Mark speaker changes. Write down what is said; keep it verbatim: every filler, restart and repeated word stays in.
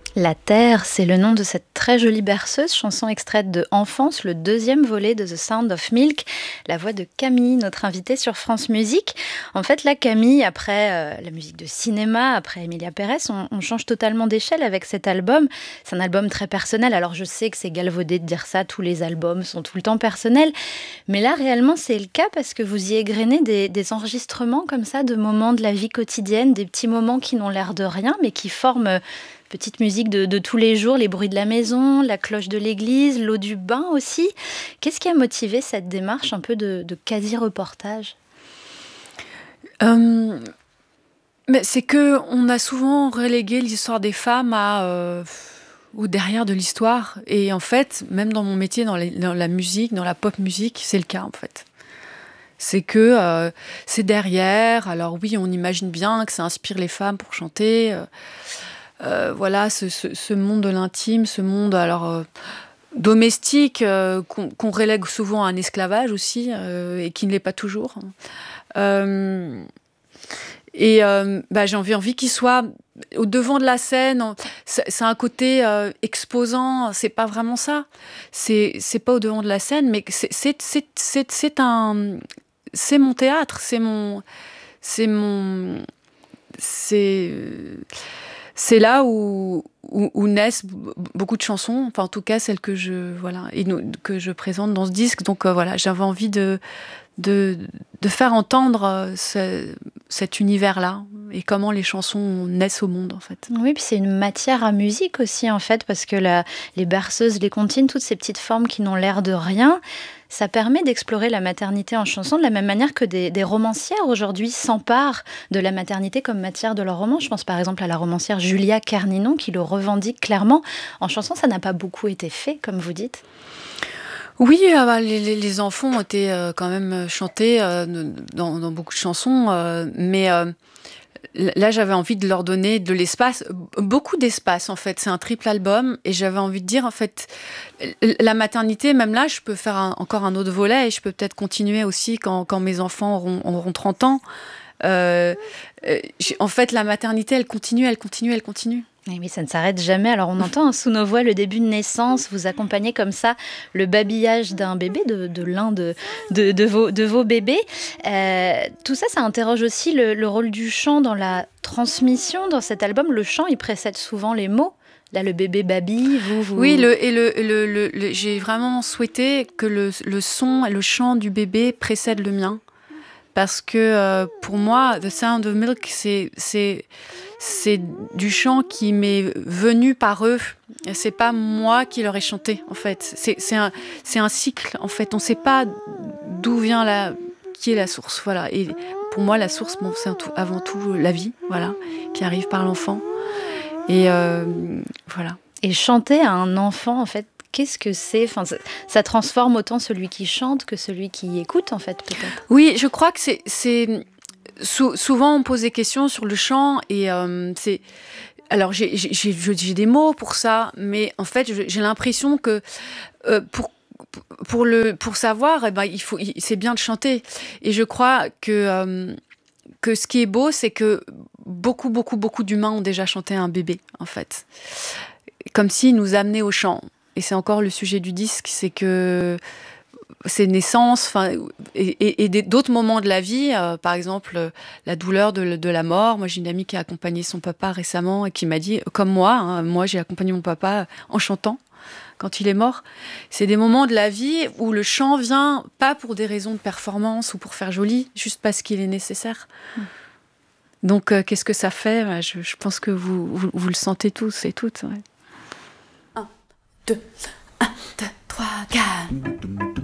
Speaker 1: La Terre, c'est le nom de cette très jolie berceuse, chanson extraite de Enfance, le deuxième volet de The Sound of Milk, la voix de Camille, notre invitée sur France Musique. En fait, là, Camille, après euh, la musique de cinéma, après Emilia Pérez, on, on change totalement d'échelle avec cet album. C'est un album très personnel. Alors, je sais que c'est galvaudé de dire ça, tous les albums sont tout le temps personnels. Mais là, réellement, c'est le cas parce que vous y égrenez des, des enregistrements comme ça, de moments de la vie quotidienne, des petits moments qui n'ont l'air de rien, mais qui forment... Euh, petite musique de, de tous les jours, les bruits de la maison, la cloche de l'église, l'eau du bain aussi. Qu'est-ce qui a motivé cette démarche un peu de, de quasi-reportage ?
Speaker 2: euh, mais C'est qu'on a souvent relégué l'histoire des femmes à, euh, au derrière de l'histoire. Et en fait, même dans mon métier, dans, les, dans la musique, dans la pop musique, c'est le cas en fait. C'est que euh, c'est derrière. Alors oui, on imagine bien que ça inspire les femmes pour chanter. Euh, Euh, voilà, ce, ce, ce monde de l'intime, ce monde alors euh, domestique euh, qu'on, qu'on relègue souvent à un esclavage aussi euh, et qui ne l'est pas toujours. Euh, et euh, bah, j'ai envie, envie qu'il soit au devant de la scène. C'est, c'est un côté euh, exposant. C'est pas vraiment ça. C'est, c'est pas au devant de la scène, mais c'est, c'est, c'est, c'est, c'est un, c'est mon théâtre. C'est mon, c'est mon, c'est C'est là où, où, où naissent beaucoup de chansons, enfin en tout cas celles que je, voilà, et nous, que je présente dans ce disque. Donc euh, voilà, j'avais envie de, de, de faire entendre ce, cet univers-là et comment les chansons naissent au monde en fait.
Speaker 1: Oui, puis c'est une matière à musique aussi en fait, parce que la, les berceuses, les comptines, toutes ces petites formes qui n'ont l'air de rien, ça permet d'explorer la maternité en chanson de la même manière que des, des romancières aujourd'hui s'emparent de la maternité comme matière de leur roman. Je pense par exemple à la romancière Julia Kerninon qui le revendique clairement. En chanson, ça n'a pas beaucoup été fait, comme vous dites.
Speaker 2: Oui, euh, bah, les, les, les enfants ont été euh, quand même chantés euh, dans, dans beaucoup de chansons, euh, mais euh, là, j'avais envie de leur donner de l'espace, beaucoup d'espace en fait. C'est un triple album et j'avais envie de dire en fait, la maternité, même là, je peux faire un, encore un autre volet et je peux peut-être continuer aussi quand, quand mes enfants auront, auront trente ans. Euh, euh, en fait, la maternité, elle continue, elle continue, elle continue.
Speaker 1: Et oui, ça ne s'arrête jamais. Alors on entend hein, sous nos voix le début de naissance, vous accompagnez comme ça le babillage d'un bébé, de, de l'un de, de, de, vos, de vos bébés. Euh, tout ça, ça interroge aussi le, le rôle du chant dans la transmission. Dans cet album, le chant, il précède souvent les mots. Là, le bébé babille, vous... vous...
Speaker 2: Oui, le, et le, le, le, le, j'ai vraiment souhaité que le, le son et le chant du bébé précèdent le mien. Parce que euh, pour moi, The Sound of Milk, c'est, c'est, c'est du chant qui m'est venu par eux. C'est pas moi qui leur ai chanté, en fait. C'est, c'est, un, c'est un cycle, en fait. On ne sait pas d'où vient la... qui est la source, voilà. Et pour moi, la source, bon, c'est tout, avant tout la vie, voilà, qui arrive par l'enfant. Et euh, voilà.
Speaker 1: Et chanter à un enfant, en fait, qu'est-ce que c'est ? Enfin, ça, ça transforme autant celui qui chante que celui qui écoute, en fait, peut-être.
Speaker 2: Oui, je crois que c'est... c'est... Sou- souvent, on pose des questions sur le chant et euh, c'est... Alors, j'ai, j'ai, j'ai des mots pour ça, mais en fait, j'ai l'impression que euh, pour, pour, le, pour savoir, eh ben, il faut, c'est bien de chanter. Et je crois que, euh, que ce qui est beau, c'est que beaucoup, beaucoup, beaucoup d'humains ont déjà chanté à un bébé, en fait. Comme s'ils nous amenaient au chant. Et c'est encore le sujet du disque, c'est que ces naissances, et, et, et d'autres moments de la vie, euh, par exemple la douleur de, de la mort. Moi, j'ai une amie qui a accompagné son papa récemment et qui m'a dit, comme moi, hein, moi j'ai accompagné mon papa en chantant quand il est mort. C'est des moments de la vie où le chant vient pas pour des raisons de performance ou pour faire joli, juste parce qu'il est nécessaire. Mmh. Donc, euh, qu'est-ce que ça fait ? je, je pense que vous, vous, vous le sentez tous et toutes. Ouais. Un, deux, un, deux, trois, quatre.